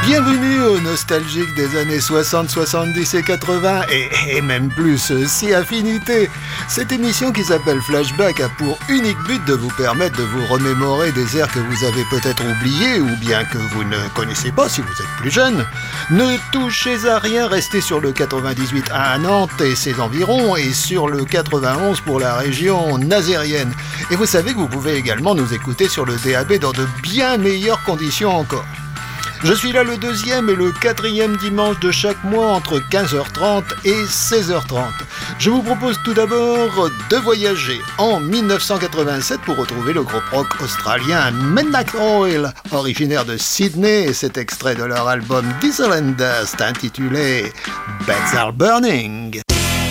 Bienvenue aux nostalgiques des années 60, 70 et 80 et même plus, si affinité. Cette émission qui s'appelle Flashback a pour unique but de vous permettre de vous remémorer des airs que vous avez peut-être oubliés ou bien que vous ne connaissez pas si vous êtes plus jeune. Ne touchez à rien, restez sur le 98 à Nantes et ses environs et sur le 91 pour la région nazérienne. Et vous savez que vous pouvez également nous écouter sur le DAB dans de bien meilleures conditions encore. Je suis là le 2e et le 4e dimanche de chaque mois entre 15h30 et 16h30. Je vous propose tout d'abord de voyager en 1987 pour retrouver le groupe rock australien Midnight Oil, originaire de Sydney, et cet extrait de leur album Diesel and Dust intitulé Beds Are Burning.